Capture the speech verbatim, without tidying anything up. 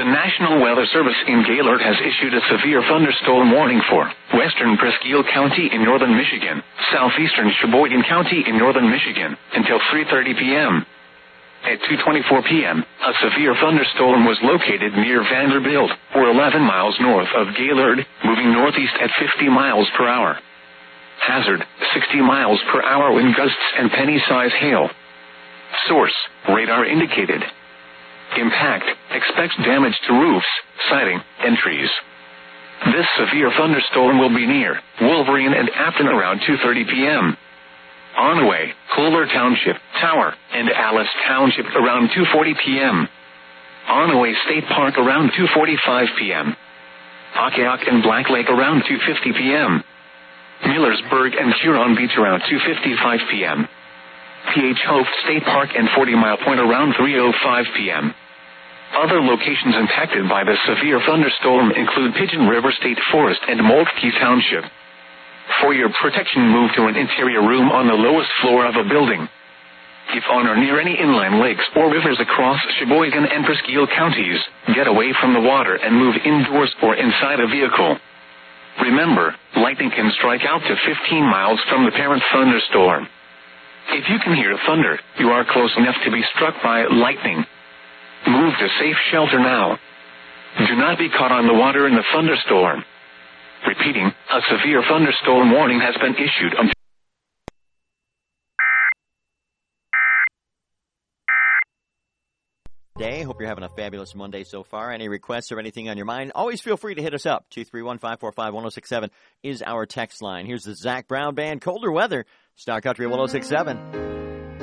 National Weather Service in Gaylord has issued a severe thunderstorm warning for western Presque Isle County in northern Michigan, southeastern Sheboygan County in northern Michigan, until three thirty p.m. At two twenty-four p.m., a severe thunderstorm was located near Vanderbilt, or eleven miles north of Gaylord, moving northeast at fifty miles per hour. Hazard, sixty miles per hour wind gusts and penny-size hail. Source, radar indicated. Impact, expects damage to roofs, siding, and trees. This severe thunderstorm will be near Wolverine and Afton around two thirty p.m. Onaway, Kohler Township, Tower, and Alice Township around two forty p.m. Onaway State Park around two forty-five p.m. Occoquan and Black Lake around two fifty p.m. Millersburg and Huron Beach around two fifty-five p.m. P H Hope State Park and forty Mile Point around three oh five p.m. Other locations impacted by the severe thunderstorm include Pigeon River State Forest and Moltke Township. For your protection, move to an interior room on the lowest floor of a building. If on or near any inland lakes or rivers across Sheboygan and Presque Isle counties, get away from the water and move indoors or inside a vehicle. Remember, lightning can strike out to fifteen miles from the parent thunderstorm. If you can hear thunder, you are close enough to be struck by lightning. Move to safe shelter now. Do not be caught on the water in the thunderstorm. Repeating, a severe thunderstorm warning has been issued until Day. Hope you're having a fabulous Monday so far. Any requests or anything on your mind, always feel free to hit us up. two three one, five four five, one oh six seven is our text line. Here's the Zac Brown Band, Colder Weather, Star Country one oh six seven.